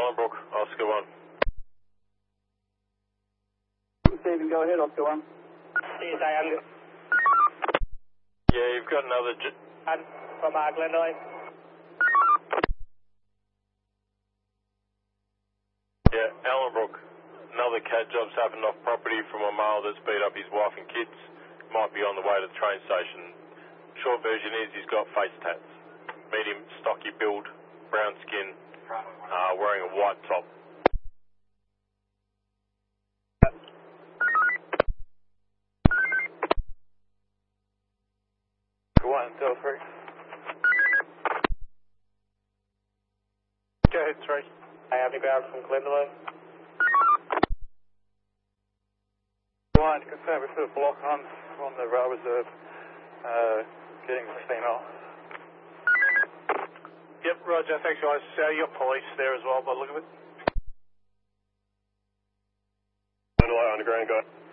Ellenbrook, Oscar 1. Stephen, go ahead, Oscar 1. Yes, I am. Yeah, you've got another... From Glendale. Yeah, Ellenbrook. Another cat job's happened off property from a male that's beat up his wife and kids. Might be on the way to the train station. Short version is he's got face tats. Medium, stocky build, brown skin, wearing a white top. Go on, Del 3. Go ahead, 3. I have the ground from Glendale. Go on, confirm we've put a block on the rail reserve, getting the female. Yep, roger, thanks guys. You got police there as well by the look of it. Underground guy.